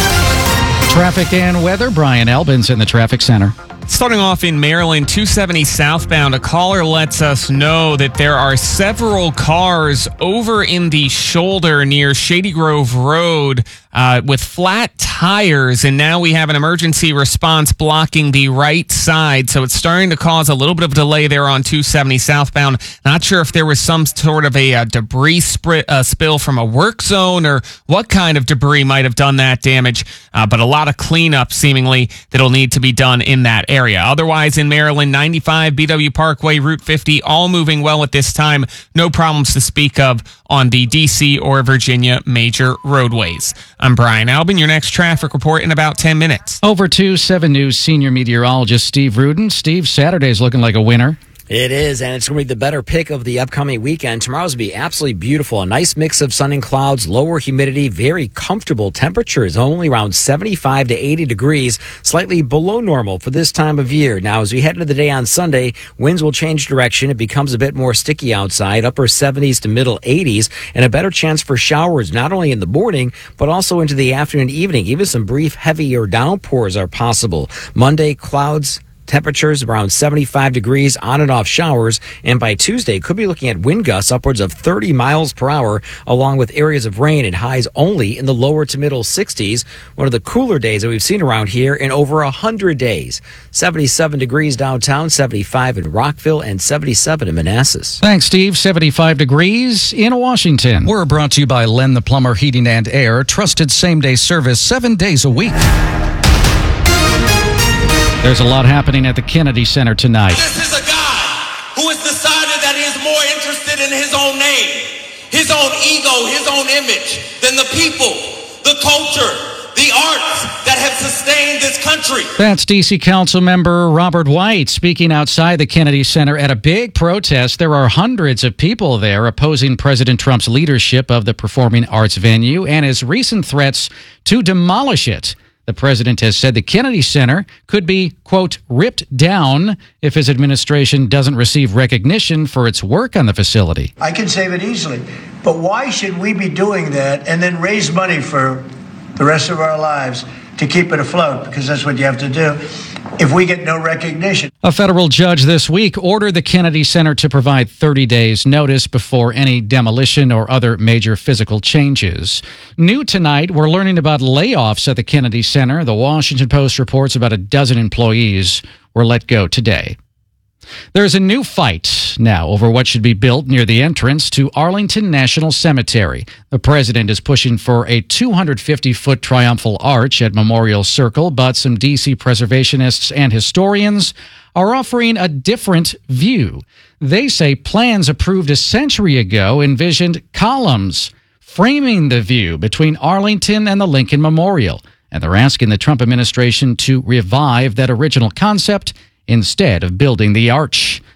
Traffic and weather. Brian Elbin's in the traffic center. Starting off in Maryland, 270 southbound, a caller lets us know that there are several cars over in the shoulder near Shady Grove Road with flat tires, and now we have an emergency response blocking the right side, so it's starting to cause a little bit of delay there on 270 southbound. Not sure if there was some sort of a debris spill from a work zone or what kind of debris might have done that damage, but a lot of cleanup seemingly that'll need to be done in that area. Otherwise, in Maryland, 95, BW Parkway, Route 50, all moving well at this time. No problems to speak of on the D.C. or Virginia major roadways. I'm Brian Albin. Your next traffic report in about 10 minutes. Over to 7 News senior meteorologist Steve Rudin. Steve, Saturday's looking like a winner. It is, and it's going to be the better pick of the upcoming weekend. Tomorrow's going to be absolutely beautiful. A nice mix of sun and clouds, lower humidity, very comfortable temperatures, only around 75 to 80 degrees, slightly below normal for this time of year. Now, as we head into the day on Sunday, winds will change direction. It becomes a bit more sticky outside, upper 70s to middle 80s, and a better chance for showers, not only in the morning, but also into the afternoon and evening. Even some brief heavier downpours are possible. Monday, clouds, temperatures around 75 degrees, on and off showers, and by Tuesday could be looking at wind gusts upwards of 30 miles per hour, along with areas of rain and highs only in the lower to middle 60s. One of the cooler days that we've seen around here in over 100 days. 77 degrees downtown, 75 in Rockville, and 77 in Manassas. Thanks, Steve. 75 degrees in Washington. We're brought to you by Len the Plumber Heating and Air, trusted same-day service 7 days a week. There's a lot happening at the Kennedy Center tonight. This is a guy who has decided that he is more interested in his own name, his own ego, his own image than the people, the culture, the arts that have sustained this country. That's D.C. Council member Robert White speaking outside the Kennedy Center at a big protest. There are hundreds of people there opposing President Trump's leadership of the performing arts venue and his recent threats to demolish it. The president has said the Kennedy Center could be, quote, ripped down if his administration doesn't receive recognition for its work on the facility. I can save it easily. But why should we be doing that and then raise money for the rest of our lives to keep it afloat? Because that's what you have to do if we get no recognition. A federal judge this week ordered the Kennedy Center to provide 30 days notice before any demolition or other major physical changes. New tonight, we're learning about layoffs at the Kennedy Center. The Washington Post reports about a dozen employees were let go today. There's a new fight now over what should be built near the entrance to Arlington National Cemetery. The president is pushing for a 250-foot triumphal arch at Memorial Circle, but some D.C. preservationists and historians are offering a different view. They say plans approved a century ago envisioned columns framing the view between Arlington and the Lincoln Memorial, and they're asking the Trump administration to revive that original concept instead of building the arch.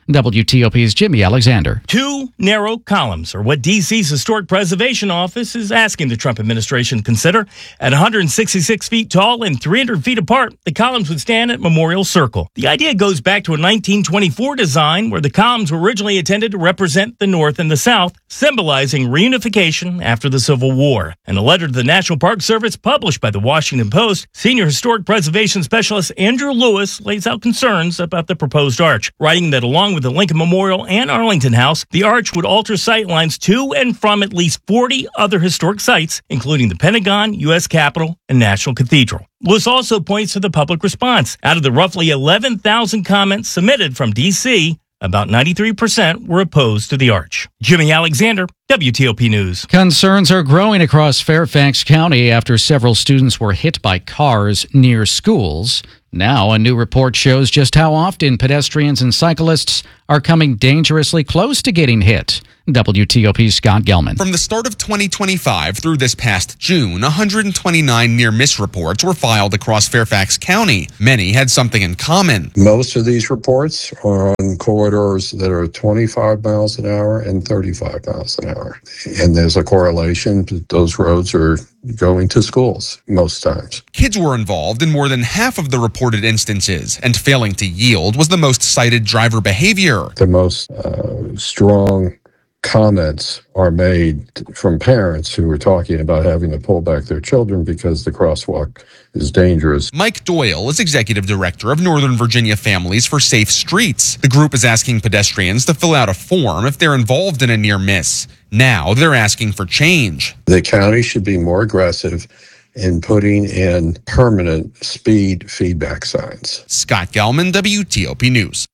WTOP's Jimmy Alexander. 2 narrow columns are what D.C.'s Historic Preservation Office is asking the Trump administration to consider. At 166 feet tall and 300 feet apart, the columns would stand at Memorial Circle. The idea goes back to a 1924 design where the columns were originally intended to represent the North and the South, symbolizing reunification after the Civil War. In a letter to the National Park Service published by the Washington Post, Senior Historic Preservation Specialist Andrew Lewis lays out concerns about the proposed arch, writing that along with the Lincoln Memorial and Arlington House, the arch would alter sight lines to and from at least 40 other historic sites, including the Pentagon, U.S. Capitol, and National Cathedral. Lewis also points to the public response. Out of the roughly 11,000 comments submitted from D.C., about 93% were opposed to the arch. Jimmy Alexander, WTOP News. Concerns are growing across Fairfax County after several students were hit by cars near schools. Now, a new report shows just how often pedestrians and cyclists are coming dangerously close to getting hit. WTOP's Scott Gelman. From the start of 2025 through this past June, 129 near-miss reports were filed across Fairfax County. Many had something in common. Most of these reports are on corridors that are 25 miles an hour and 35 miles an hour. And there's a correlation. Those roads are going to schools most times. Kids were involved in more than half of the reported instances, and failing to yield was the most cited driver behavior. The most strong comments are made from parents who are talking about having to pull back their children because the crosswalk is dangerous. Mike Doyle is executive director of Northern Virginia Families for Safe Streets. The group is asking pedestrians to fill out a form if they're involved in a near miss. Now they're asking for change. The county should be more aggressive in putting in permanent speed feedback signs. Scott Gelman, WTOP News.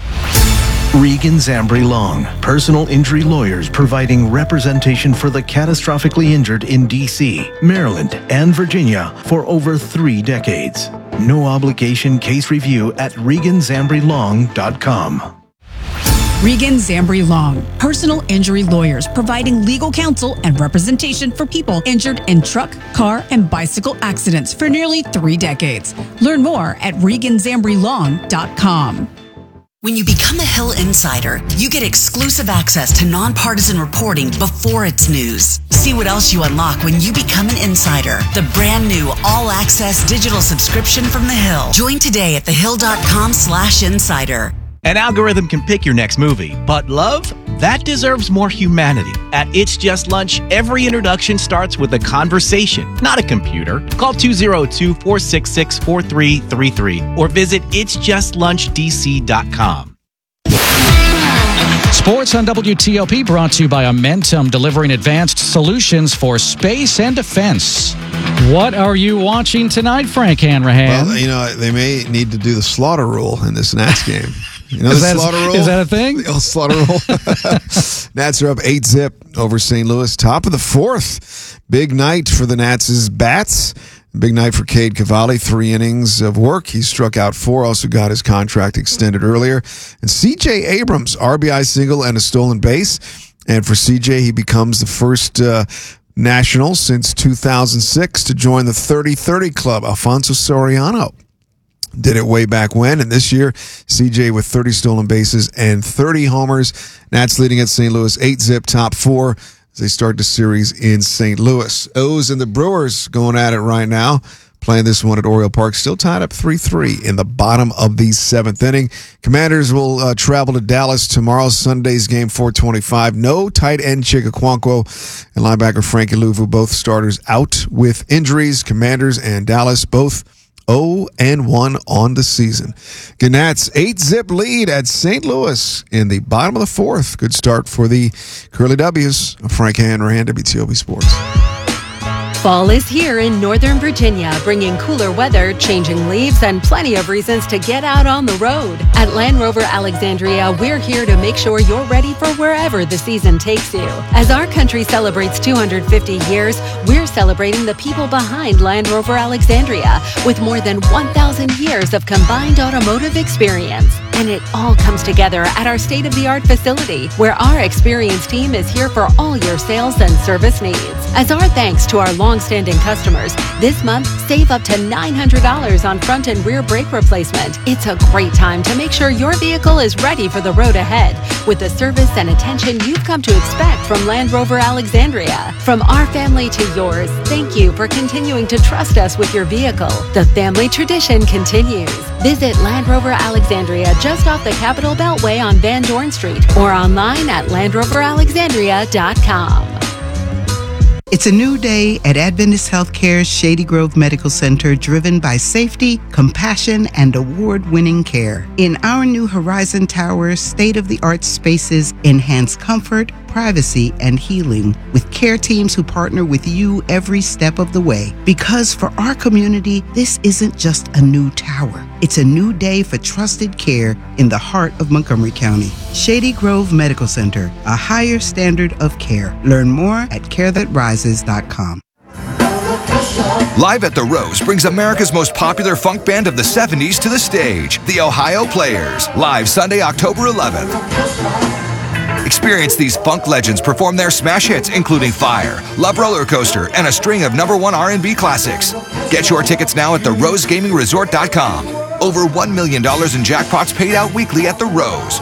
Regan Zambri Long, personal injury lawyers providing representation for the catastrophically injured in D.C., Maryland, and Virginia for over 3 decades. No obligation case review at reganzambrilong.com. Regan Zambri Long, personal injury lawyers providing legal counsel and representation for people injured in truck, car, and bicycle accidents for nearly 3 decades. Learn more at reganzambrilong.com. When you become a Hill Insider, you get exclusive access to nonpartisan reporting before it's news. See what else you unlock when you become an insider. The brand new all-access digital subscription from The Hill. Join today at thehill.com/insider. An algorithm can pick your next movie, but love? That deserves more humanity. At It's Just Lunch, every introduction starts with a conversation, not a computer. Call 202-466-4333 or visit itsjustllunchdc.com. Sports on WTOP brought to you by Amentum, delivering advanced solutions for space and defense. What are you watching tonight, Frank Hanrahan? Well, they may need to do the slaughter rule in this Nats game. You know is the that, slaughter rule? Is that a thing? The old slaughter rule. Nats are up 8-0 over St. Louis. Top of the 4th. Big night for the Nats' bats. Big night for Cade Cavalli. 3 innings of work. He struck out 4. Also got his contract extended earlier. And C.J. Abrams, RBI single and a stolen base. And for C.J., he becomes the first national since 2006 to join the 30-30 club. Alfonso Soriano did it way back when, and this year, CJ with 30 stolen bases and 30 homers. Nats leading at St. Louis 8-0, top 4 as they start the series in St. Louis. O's and the Brewers going at it right now, playing this one at Oriole Park, still tied up 3-3 in the bottom of the 7th inning. Commanders will travel to Dallas tomorrow, Sunday's game 425. No tight end Chigaquanquo and linebacker Frankie Luvu, both starters out with injuries. Commanders and Dallas both 0-1 on the season. Nats 8-0 lead at St. Louis in the bottom of the 4th. Good start for the Curly W's. Frank Hanrahan, WTOP Sports. Fall is here in Northern Virginia, bringing cooler weather, changing leaves, and plenty of reasons to get out on the road. At Land Rover Alexandria, we're here to make sure you're ready for wherever the season takes you. As our country celebrates 250 years, we're celebrating the people behind Land Rover Alexandria with more than 1,000 years of combined automotive experience. And it all comes together at our state-of-the-art facility, where our experienced team is here for all your sales and service needs. As our thanks to our long-standing customers, this month, save up to $900 on front and rear brake replacement. It's a great time to make sure your vehicle is ready for the road ahead with the service and attention you've come to expect from Land Rover Alexandria. From our family to yours, thank you for continuing to trust us with your vehicle. The family tradition continues. Visit Land Rover Alexandria just off the Capitol Beltway on Van Dorn Street or online at LandRoverAlexandria.com. It's a new day at Adventist Healthcare's Shady Grove Medical Center, driven by safety, compassion, and award-winning care. In our new Horizon Tower, state-of-the-art spaces enhance comfort, privacy, and healing with care teams who partner with you every step of the way. Because for our community, this isn't just a new tower. It's a new day for trusted care in the heart of Montgomery County. Shady Grove Medical Center, a higher standard of care. Learn more at carethatrises.com. Live at the Rose brings America's most popular funk band of the 70s to the stage, the Ohio Players. Live Sunday, October 11th. Experience these funk legends perform their smash hits, including Fire, Love Roller Coaster, and a string of #1 R&B classics. Get your tickets now at therosegamingresort.com. Over $1 million in jackpots paid out weekly at the Rose.